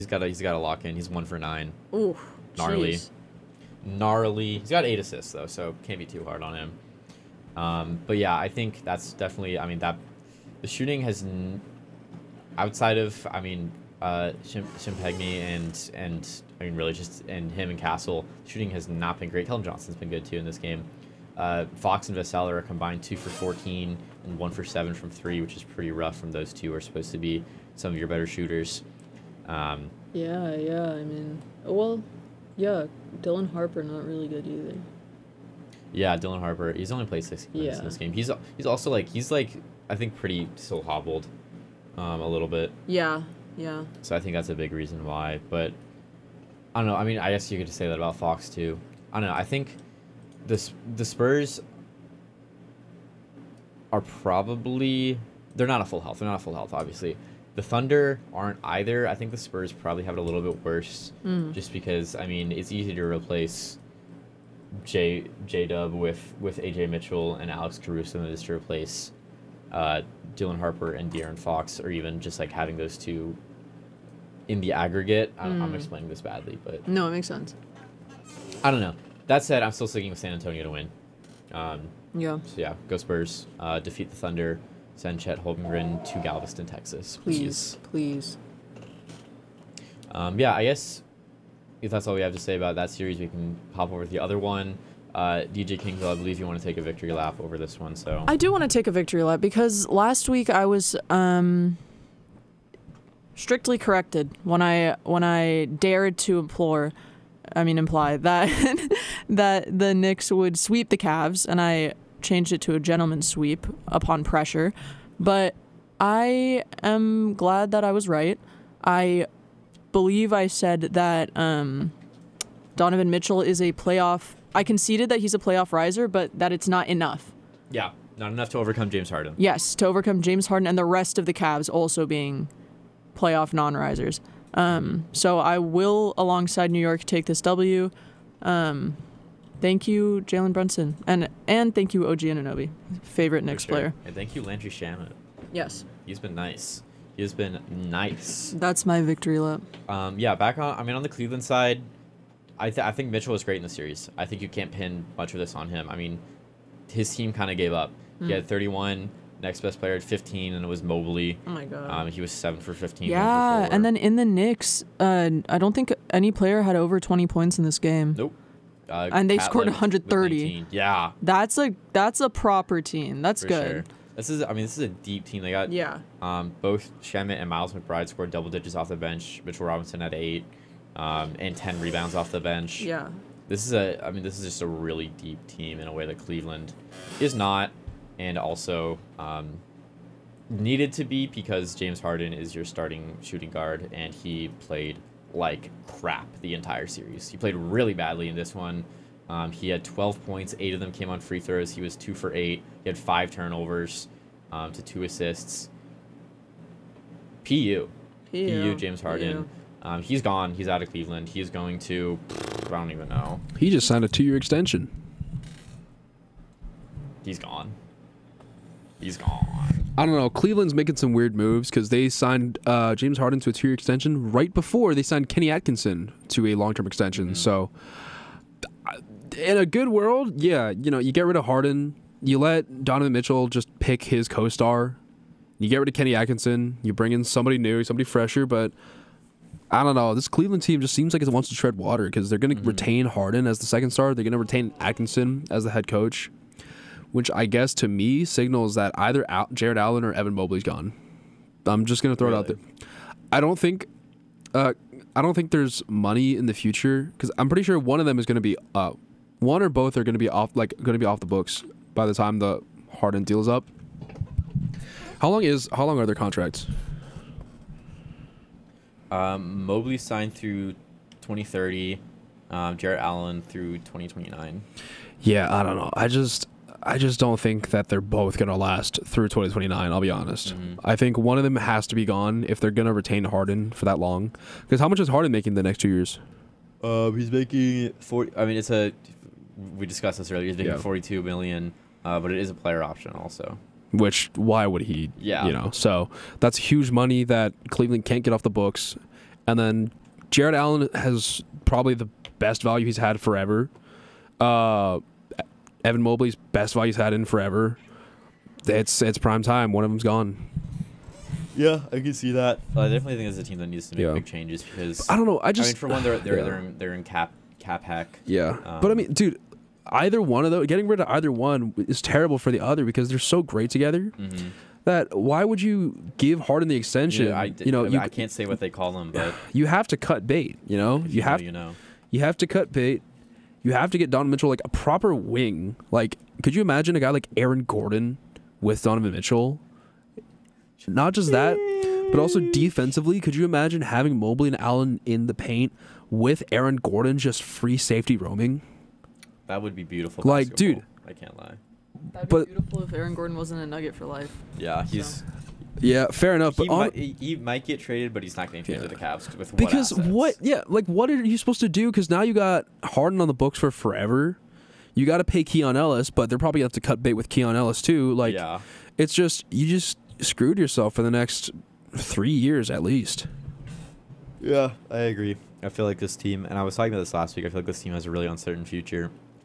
He's got to lock in. He's 1 for 9. Ooh, Gnarly. jeez. Gnarly. He's got 8 assists though, so can't be too hard on him. But yeah, I think that's definitely. I mean that the shooting has outside of Shimpegni and I mean really just and him and Castle, shooting has not been great. Keldon Johnson's been good too in this game. Fox and Vassell are combined 2 for 14 and 1 for 7 from 3, which is pretty rough from those two. Are supposed to be some of your better shooters. Yeah. I mean, well, yeah. Dylan Harper not really good either. Yeah, Dylan Harper. He's only played 6 minutes in this game. He's also he's I think pretty still hobbled, a little bit. Yeah. So I think that's a big reason why. But I don't know. I mean, I guess you could say that about Fox too. I don't know. I think the Spurs are probably they're not a full health. They're not a full health, obviously. The Thunder aren't either. I think the Spurs probably have it a little bit worse, just because I mean it's easy to replace J Dub with AJ Mitchell and Alex Caruso than it is to replace Dylan Harper and De'Aaron Fox, or even just having those two in the aggregate. I'm explaining this badly, but No, it makes sense. I don't know. That said, I'm still sticking with San Antonio to win. Yeah. So yeah, go Spurs. Defeat the Thunder. Send Chet Holmgren to Galveston, Texas. Please. Yeah, I guess if that's all we have to say about that series, we can hop over to the other one. DJ Kingsville, I believe you want to take a victory lap over this one. So I do want to take a victory lap because last week I was strictly corrected when I dared to imply that that the Knicks would sweep the Cavs, and I changed it to a gentleman's sweep upon pressure. But I am glad that I was right. I believe I said that Donovan Mitchell is a playoff. I conceded that he's a playoff riser, but that it's not enough. Yeah, not enough to overcome James Harden. Yes, to overcome James Harden and the rest of the Cavs also being playoff non-risers. So I will, alongside New York, take this W. Thank you, Jalen Brunson. And thank you, OG Anunoby, favorite Knicks player. And thank you, Landry Shamet. Yes. He's been nice. That's my victory lap. Yeah, on the Cleveland side, I think Mitchell was great in the series. I think you can't pin much of this on him. I mean, his team kind of gave up. He had 31. Next best player had 15, and it was Mobley. Oh my God. He was 7 for 15. Yeah, 1 for 4. and then in the Knicks, I don't think any player had over 20 points in this game. Nope. And they scored 130. Yeah. That's a proper team. That's For good. sure. This is a deep team. They got both Shamet and Miles McBride scored double digits off the bench. Mitchell Robinson had 8, and 10 rebounds off the bench. Yeah. This is just a really deep team in a way that Cleveland is not, and also needed to be, because James Harden is your starting shooting guard, and he played like crap the entire series. He played really badly in this one. He had 12 points, 8 of them came on free throws. He was 2 for 8. He had 5 turnovers to 2 assists. PU, James Harden. He's gone. He's out of Cleveland. He's going to, I don't even know. He just signed a 2-year extension. He's gone. I don't know. Cleveland's making some weird moves because they signed James Harden to a 2-year extension right before they signed Kenny Atkinson to a long-term extension. Mm-hmm. So, in a good world, yeah, you get rid of Harden, you let Donovan Mitchell just pick his co-star, you get rid of Kenny Atkinson, you bring in somebody new, somebody fresher, but I don't know. This Cleveland team just seems like it wants to tread water because they're going to retain Harden as the second star. They're going to retain Atkinson as the head coach, which I guess to me signals that either Jared Allen or Evan Mobley's gone. I'm just going to throw it out there. I don't think there's money in the future because I'm pretty sure one of them is going to be one or both are going to be off the books by the time the Harden deal is up. How long are their contracts? Mobley signed through 2030. Jarrett Allen through 2029. Yeah, I don't know. I just don't think that they're both going to last through 2029, I'll be honest. Mm-hmm. I think one of them has to be gone if they're going to retain Harden for that long. Because how much is Harden making the next 2 years? He's making 40. I mean, we discussed this earlier. He's making $42 million, but it is a player option also. Which, why would he? Yeah. So that's huge money that Cleveland can't get off the books. And then Jared Allen has probably the best value he's had forever. Evan Mobley's best value he's had in forever. It's prime time. One of them's gone. Yeah, I can see that. I definitely think it's a team that needs to make big changes because I don't know. I mean, for one, they're in cap hack. Yeah, but I mean, dude, either one of those, getting rid of either one is terrible for the other because they're so great together. Mm-hmm. That why would you give Harden the extension? Yeah, I can't say what they call them, but you have to cut bait. You know, you have to cut bait. You have to get Donovan Mitchell like a proper wing. Like, could you imagine a guy like Aaron Gordon with Donovan Mitchell? Not just that, but also defensively, could you imagine having Mobley and Allen in the paint with Aaron Gordon just free safety roaming? That would be beautiful. Like, basketball. dude, I can't lie. That'd be beautiful if Aaron Gordon wasn't a Nugget for life. Yeah, he's. Yeah, fair enough. But he might get traded, but he's not getting traded to the Cavs with because what? What are you supposed to do? Because now you got Harden on the books for forever. You got to pay Keon Ellis, but they're probably gonna have to cut bait with Keon Ellis too. Like, it's just you just screwed yourself for the next 3 years at least. Yeah, I agree. I feel like this team, and I was talking about this last week. I feel like this team has a really uncertain future,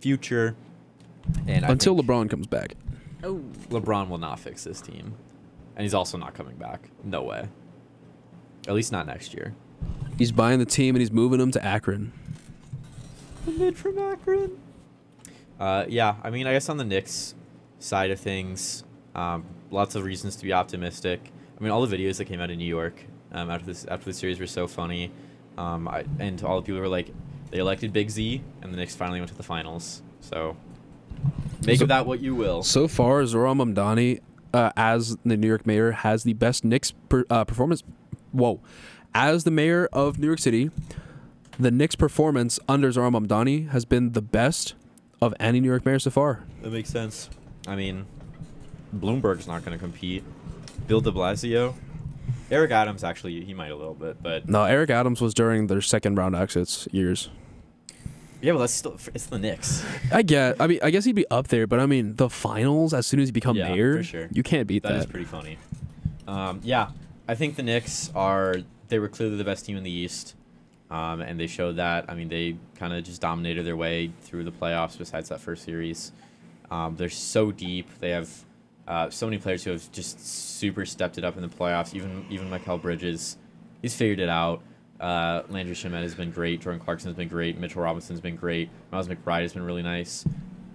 and until LeBron comes back. Oh, LeBron will not fix this team, and he's also not coming back. No way. At least not next year. He's buying the team and he's moving them to Akron. The mid from Akron. Yeah, I mean, I guess on the Knicks side of things, lots of reasons to be optimistic. I mean, all the videos that came out of New York after the series were so funny, and all the people were like, they elected Big Z, and the Knicks finally went to the finals. So make of that what you will. So far, Zoran Mamdani, as the New York mayor, has the best Knicks performance. Whoa, as the mayor of New York City, the Knicks' performance under Zoran Mamdani has been the best of any New York mayor so far. That makes sense. I mean, Bloomberg's not going to compete. Bill de Blasio. Eric Adams, actually, he might a little bit, but... No, Eric Adams was during their second round exits years. Yeah, well, that's still... It's the Knicks. I guess he'd be up there, but I mean, the finals, as soon as you become mayor, for sure. You can't beat that. That is pretty funny. Yeah, I think the Knicks they were clearly the best team in the East, and they showed that. I mean, they kind of just dominated their way through the playoffs besides that first series. They're so deep. They have so many players who have just super stepped it up in the playoffs. Even Mikal Bridges, he's figured it out. Landry Shamet has been great. Jordan Clarkson has been great. Mitchell Robinson's been great. Miles McBride has been really nice.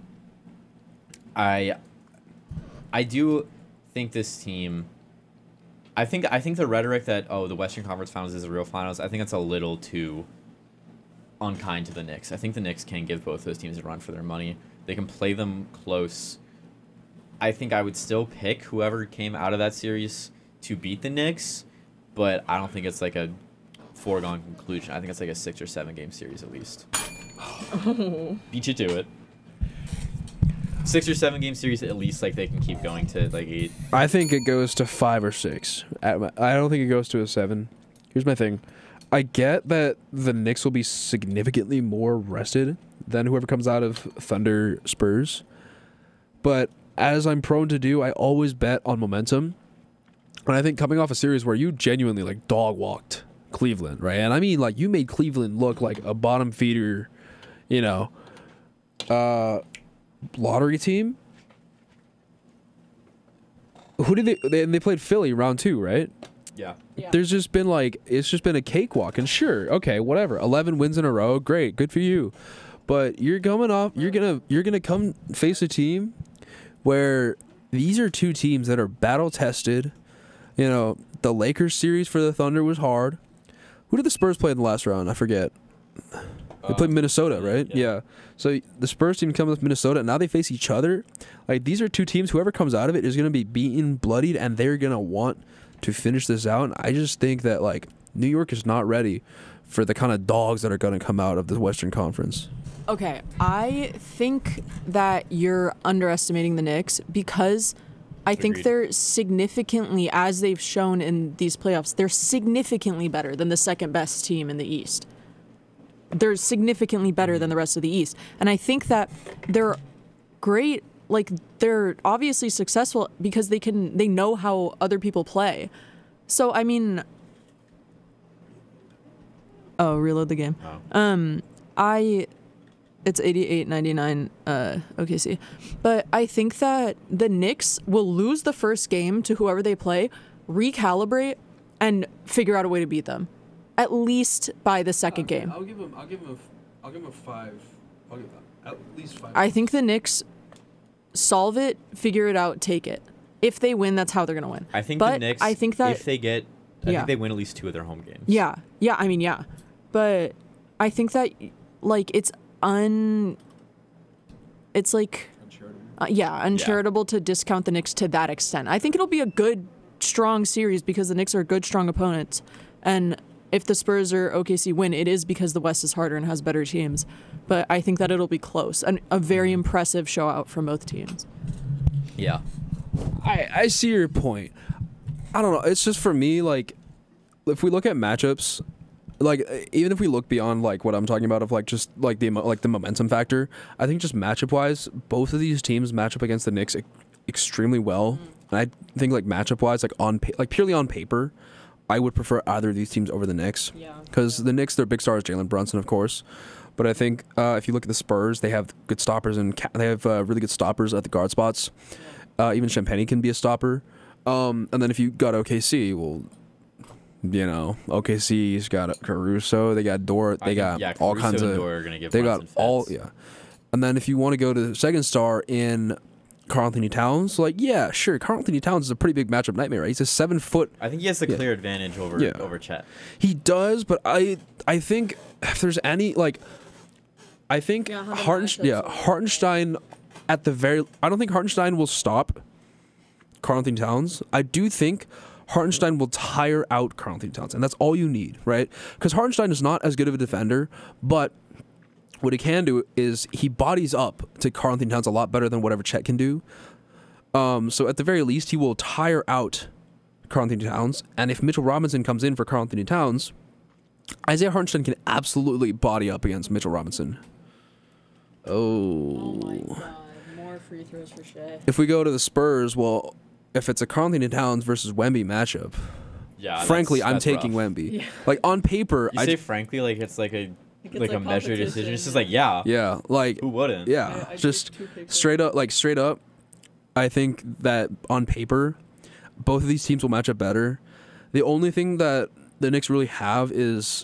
I do think this team... I think the rhetoric that, the Western Conference Finals is the real finals, I think that's a little too unkind to the Knicks. I think the Knicks can give both those teams a run for their money. They can play them close. I think I would still pick whoever came out of that series to beat the Knicks, but I don't think it's like a foregone conclusion. I think it's like a 6 or 7 game series at least. Beat you to it. 6 or 7 game series at least, like they can keep going to like 8. I think it goes to 5 or 6. I don't think it goes to a 7. Here's my thing. I get that the Knicks will be significantly more rested than whoever comes out of Thunder Spurs, but as I'm prone to do, I always bet on momentum. And I think coming off a series where you genuinely like dog walked Cleveland, right? And I mean, like, you made Cleveland look like a bottom feeder, lottery team. Who did they played Philly round 2, right? Yeah. There's just been it's just been a cakewalk. And sure, okay, whatever. 11 wins in a row, great, good for you. But you're gonna come face a team where these are two teams that are battle tested. The Lakers series for the Thunder was hard. Who did the Spurs play in the last round? I forget. They played Minnesota, right? Yeah. So the Spurs team comes with Minnesota, and now they face each other. Like, these are two teams, whoever comes out of it is going to be beaten, bloodied, and they're going to want to finish this out. And I just think that, New York is not ready for the kind of dogs that are going to come out of the Western Conference. Okay, I think that you're underestimating the Knicks because I think they're significantly, as they've shown in these playoffs, they're significantly better than the second best team in the East. They're significantly better than the rest of the East. And I think that they're great, they're obviously successful because they know how other people play. So, I mean, I think that you're underestimating the Knicks because I think they're significantly, as they've shown in these playoffs, they're significantly better than the second best team in the East. They're significantly better than the rest of the East. And I think that they're great, they're obviously successful because they know how other people play. So, I mean, Oh, reload the game. Oh. It's 88-99 OKC. But I think that the Knicks will lose the first game to whoever they play, recalibrate, and figure out a way to beat them. At least by the second game. I'll give him a 5. I'll give at least 5. I think the Knicks solve it, figure it out, take it. If they win, that's how they're gonna win. I think but the Knicks, I think that if they get, I yeah. think they win at least 2 of their home games. Yeah. I mean, yeah. But I think that, like, it's like, uncharitable to discount the Knicks to that extent. I think it'll be a good, strong series because the Knicks are good, strong opponents. And if the Spurs or OKC win, it is because the West is harder and has better teams. But I think that it'll be close. And a very impressive show out from both teams. Yeah. I see your point. I don't know. It's just for me, like, if we look at matchups, like, even if we look beyond, like, what I'm talking about of, like, just, like, the momentum factor, I think just matchup-wise, both of these teams match up against the Knicks extremely well. And I think, like, matchup-wise, like, purely on paper, I would prefer either of these teams over the Knicks. Yeah. Because the Knicks, their big star is Jalen Brunson, of course. But I think if you look at the Spurs, they have good stoppers, and they have really good stoppers at the guard spots. Even Champagnie can be a stopper. And then if you got OKC, well, you know, OKC's got Caruso, they got Dort, they got all Caruso kinds and of. Dort are gonna give They Brunson got all, fits. yeah. And then if you want to go to the second star in Karl-Anthony Towns, like, yeah, sure, Karl-Anthony Towns is a pretty big matchup nightmare, right? He's a 7-foot. I think he has the clear advantage over Chet. He does, but I think if there's any, like, I think Hartenstein at the very, I don't think Hartenstein will stop Karl-Anthony Towns. I do think Hartenstein will tire out Karl-Anthony Towns, and that's all you need, right? Because Hartenstein is not as good of a defender, but what he can do is he bodies up to Karl-Anthony Towns a lot better than whatever Chet can do. So at the very least, he will tire out Karl-Anthony Towns, and if Mitchell Robinson comes in for Karl-Anthony Towns, Isaiah Hartenstein can absolutely body up against Mitchell Robinson. Oh my God. More free throws for Shea. If we go to the Spurs, well, if it's a Karl-Anthony Towns versus Wemby matchup, frankly, I'm taking rough. Wemby. Yeah. Like, on paper, You say frankly like it's like a measured decision. It's just like yeah, like, who wouldn't? yeah, I just take 2 picks. straight up, I think that on paper, both of these teams will match up better. The only thing that the Knicks really have is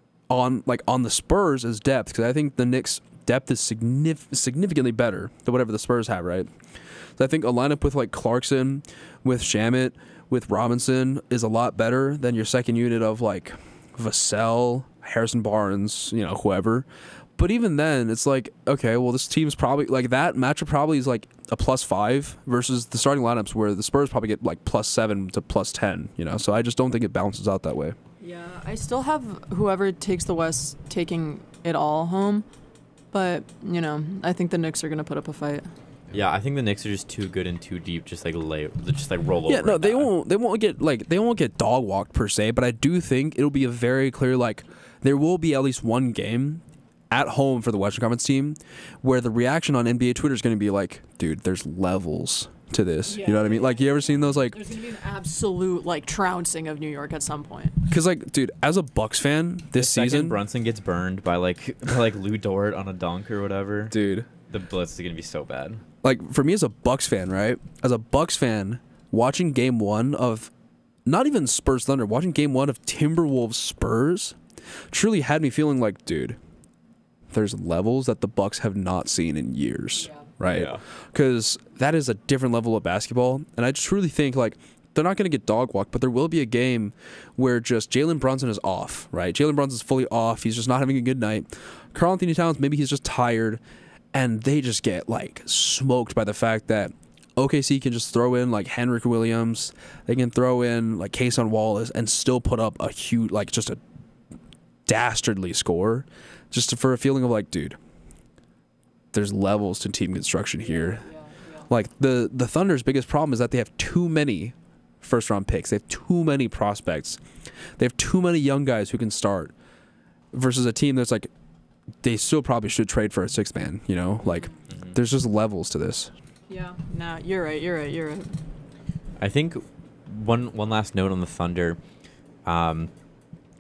on the Spurs is depth, because I think the Knicks' depth is significantly better than whatever the Spurs have, right? So I think a lineup with, like, Clarkson, with Shamet, with Robinson is a lot better than your second unit of, like, Vassell, Harrison Barnes, you know, whoever. But even then, it's like, okay, well, this team's probably, like, that matchup probably is like a +5 versus the starting lineups where the Spurs probably get like +7 to +10, you know? So I just don't think it balances out that way. Yeah, I still have whoever takes the West taking it all home. But, you know, I think the Knicks are going to put up a fight. Yeah, I think the Knicks are just too good and too deep. Just like roll over. Yeah, no, and they die. won't get dog walked per se, but I do think it'll be a very clear, like, there will be at least one game at home for the Western Conference team where the reaction on NBA Twitter is going to be like, dude, there's levels to this. Yeah, you know what I mean? Like, you ever seen those, like, There's going to be an absolute, like, trouncing of New York at some point. because, like, dude, as a Bucks fan this The second season, Brunson gets burned by like Lou Dort on a dunk or whatever, dude, the blitz is gonna be so bad. like, for me as a Bucks fan, right? As a Bucks fan, watching game 1 of not even Spurs Thunder, watching game 1 of Timberwolves Spurs truly had me feeling like, dude, there's levels that the Bucks have not seen in years, right? Yeah. Because that is a different level of basketball, and I truly think, like, they're not going to get dog walked, but there will be a game where just Jalen Brunson is off, right? Jalen Brunson's fully off. He's just not having a good night. Karl-Anthony Towns, maybe he's just tired, and they just get, like, smoked by the fact that OKC can just throw in, like, Henrik Williams. They can throw in, like, Kayson Wallace and still put up a huge, like, just a dastardly score, just for a feeling of, like, dude, there's levels to team construction here. Like, the Thunder's biggest problem is that they have too many first-round picks. They have too many prospects. They have too many young guys who can start versus a team that's, like, they still probably should trade for a sixth man, you know? Like, there's just levels to this. Yeah. Nah, you're right. I think one last note on the Thunder.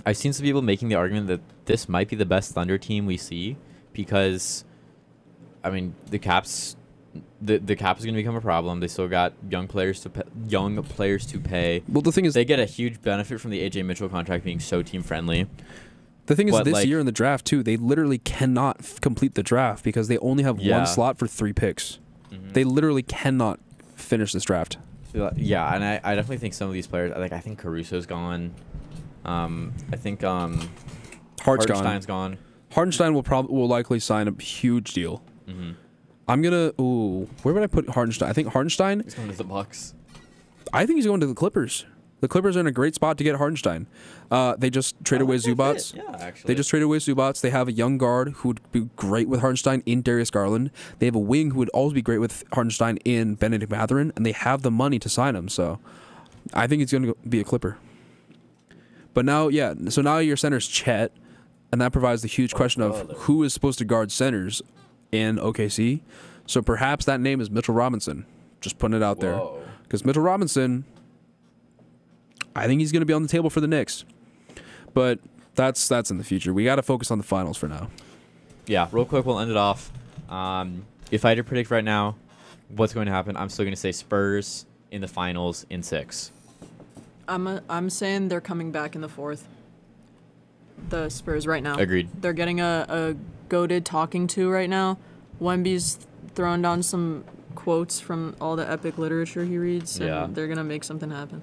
I've seen some people making the argument that this might be the best Thunder team we see because, I mean, the Caps is going to become a problem. They still got young players to pay. Well, the thing is, they get a huge benefit from the AJ Mitchell contract being so team friendly. The thing is, But, this like- year in the draft too, they literally cannot complete the draft because they only have Yeah. one slot for 3 picks. They literally cannot finish this draft. Yeah, and I definitely think some of these players, I think Caruso's gone. I think Hartenstein's gone. Hartenstein will likely sign a huge deal. Mm-hmm. I'm gonna. Ooh, where would I put Hartenstein? I think Hartenstein. He's going to the Bucks. I think he's going to the Clippers. The Clippers are in a great spot to get Hartenstein. They just traded away Zubats. Yeah, actually. They just traded away Zubats. They have a young guard who would be great with Hartenstein in Darius Garland. They have a wing who would also be great with Hartenstein in Benedict Mathurin, and they have the money to sign him. So I think he's going to be a Clipper. But now, yeah, so now your center's Chet, and that provides the huge question of who is supposed to guard centers in OKC. So perhaps that name is Mitchell Robinson. Just putting it out there. Because Mitchell Robinson, I think he's going to be on the table for the Knicks. But that's in the future. We got to focus on the finals for now. Yeah, real quick, we'll end it off. If I had to predict right now what's going to happen, I'm still going to say Spurs in the finals in 6. I'm saying they're coming back in the 4th. The Spurs right now. Agreed. They're getting a goated talking to right now. Wemby's throwing down some quotes from all the epic literature he reads, and they're gonna make something happen.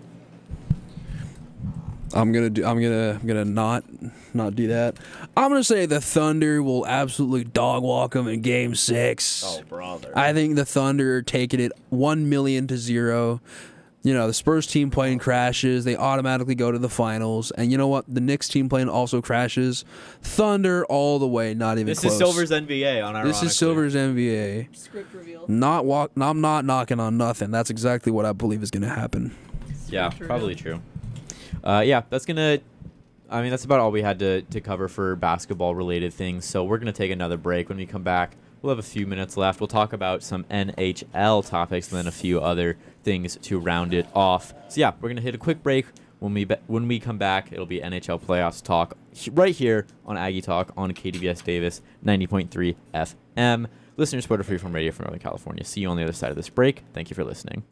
I'm gonna not do that. I'm gonna say the Thunder will absolutely dog walk them in Game 6. Oh, brother. I think the Thunder are taking it 1,000,000-0. You know, the Spurs team plane crashes. They automatically go to the finals. And you know what? The Knicks team plane also crashes. Thunder all the way, not even close. This is Silver's NBA, unironically. This is Silver's NBA. Script reveal. I'm not knocking on nothing. That's exactly what I believe is going to happen. Yeah, probably true. That's about all we had to cover for basketball-related things. So we're going to take another break. When we come back, we'll have a few minutes left. We'll talk about some NHL topics and then a few other things to round it off. So yeah, we're going to hit a quick break. When we come back, it'll be NHL playoffs talk right here on Aggie Talk on KDVS Davis 90.3 FM. Listeners supported free from radio from Northern California. See you on the other side of this break. Thank you for listening.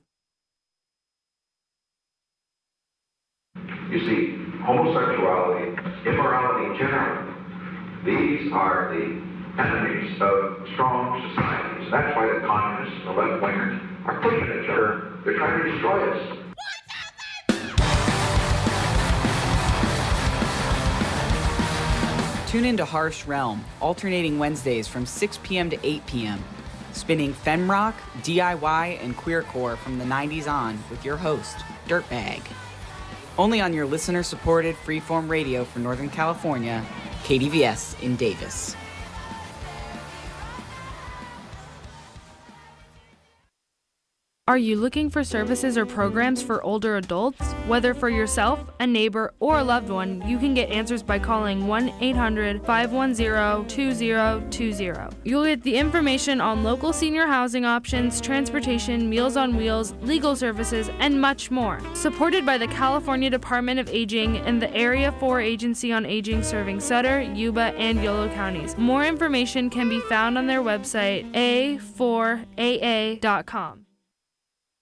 You see, homosexuality, immorality generally, these are the enemies of strong societies. That's why the communists and the left-wingers are pushing each other. They're trying to destroy us. Tune into Harsh Realm, alternating Wednesdays from 6 p.m. to 8 p.m., spinning femrock, DIY, and queercore from the 90s on with your host, Dirtbag. Only on your listener-supported freeform radio for Northern California, KDVS in Davis. Are you looking for services or programs for older adults? Whether for yourself, a neighbor, or a loved one, you can get answers by calling 1-800-510-2020. You'll get the information on local senior housing options, transportation, Meals on Wheels, legal services, and much more. Supported by the California Department of Aging and the Area 4 Agency on Aging serving Sutter, Yuba, and Yolo counties. More information can be found on their website, a4aa.com.